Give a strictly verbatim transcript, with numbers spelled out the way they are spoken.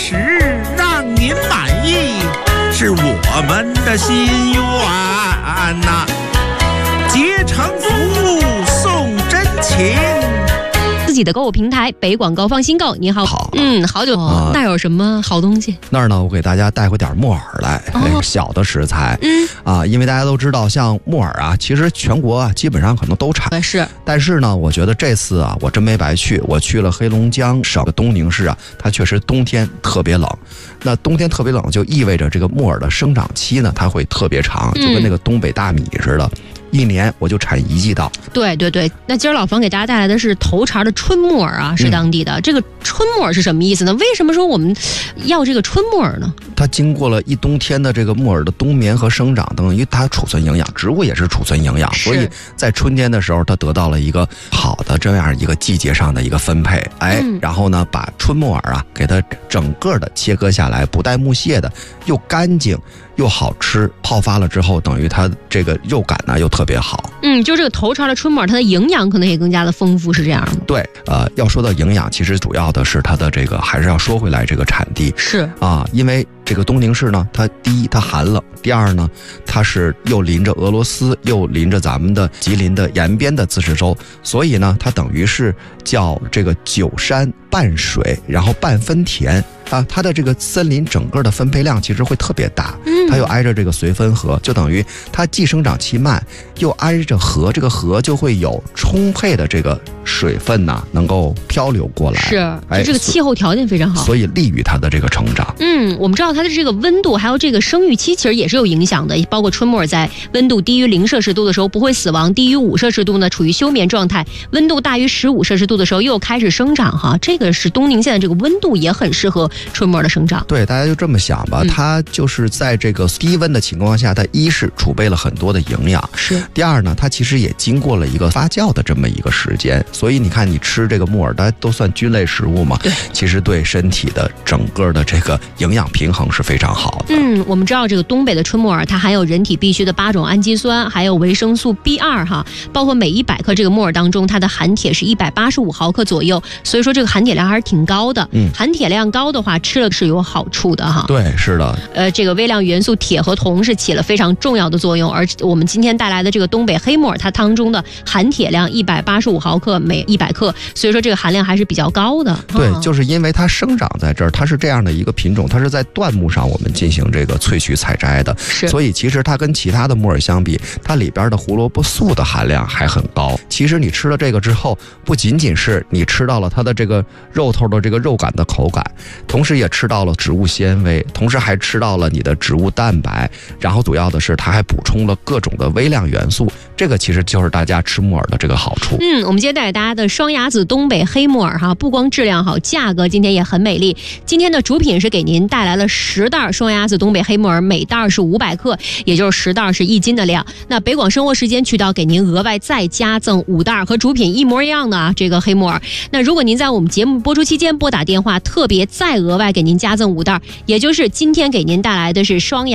实让您满意，是我们的心愿呐。结成福，送真情。 自己的购物平台北广高方新购，你好， 好， 嗯，好久、哦啊、那有什么好东西？ 那儿呢，我给大家带回点木耳来，哦哎、小的食材，嗯啊，因为大家都知道，像木耳啊，其实全国啊基本上可能都产， 是， 但是呢，我觉得这次啊，我真没白去，我去了黑龙江省的东宁市啊，它确实冬天特别冷，那冬天特别冷就意味着这个木耳的生长期呢，它会特别长，就跟那个东北大米似的。嗯一年我就产一季稻。 对对对，那今儿老房给大家带来的是头茬的春木耳啊，是当地的、嗯、这个春木耳是什么意思呢？为什么说我们要这个春木耳呢？ 它经过了一冬天的这个木耳的冬眠和生长等于它储存营养，植物也是储存营养，所以在春天的时候它得到了一个好的这样一个季节上的一个分配，哎、嗯，然后呢把春木耳啊给它整个的切割下来，不带木屑的，又干净又好吃，泡发了之后等于它这个肉感呢又特别好。 嗯，就这个头茬的春木耳，它的营养可能也更加的丰富，是这样吗？ 对，呃，要说到营养，其实主要的是它的这个，还是要说回来这个产地是啊，因为这个东宁市呢，它第一它寒冷，第二呢，它是又临着俄罗斯，又临着咱们的吉林的延边的自治州，所以呢，它等于是叫这个九山半水，然后半分田。啊，它的这个森林整个的分配量其实会特别大，它又挨着这个绥芬河，就等于它既生长期慢，又挨着河，这个河就会有充沛的这个水分呐、啊，能够漂流过来。 是，就这个气候条件非常好， 所以利于它的这个成长。 嗯，我们知道它的这个温度还有这个生育期其实也是有影响的，包括春木耳在温度低于零摄氏度的时候不会死亡，低于五摄氏度呢处于休眠状态，温度大于十五摄氏度的时候又开始生长哈。这个是东宁县的这个温度也很适合春木耳的生长。 对，大家就这么想吧、嗯、它就是在这个低温的情况下，它一是储备了很多的营养， 是第二呢，它其实也经过了一个发酵的这么一个时间，所以你看你吃这个木耳，它都算菌类食物嘛， 对， 其实对身体的整个的这个营养平衡是非常好的。 嗯，我们知道这个东北的春木耳它含有人体必需的八种氨基酸，还有维生素 B 二 哈，包括每一百克这个木耳当中它的含铁是一百八十五毫克左右，所以说这个含铁量还是挺高的。嗯，含铁量高的话吃了是有好处的哈。 对，是的。 呃，这个微量元素铁和铜是起了非常重要的作用，而我们今天带来的这个东北黑木耳，它当中的含铁量一百八十五毫克每一百克，所以说这个含量还是比较高的。 对，嗯、就是因为它生长在这儿，它是这样的一个品种，它是在椴木上我们进行这个萃取采摘的，所以其实它跟其他的木耳相比，它里边的胡萝卜素的含量还很高。其实你吃了这个之后，不仅仅是你吃到了它的这个肉头的这个肉感的口感，同时也吃到了植物纤维，同时还吃到了你的植物蛋白，然后主要的是它还补充了各种的微量元素，这个其实就是大家吃木耳的这个好处。 嗯，我们今天带给大家的双鸭子东北黑木耳哈，不光质量好，价格今天也很美丽。今天的主品是给您带来了十袋双鸭子东北黑木耳，每袋是五百克，也就是十袋是一斤的量。那北广生活时间渠道给您额外再加赠五袋和主品一模一样的啊这个黑木耳。那如果您在我们节目播出期间拨打电话，特别再额外给您加赠五袋，也就是今天给您带来的是双鸭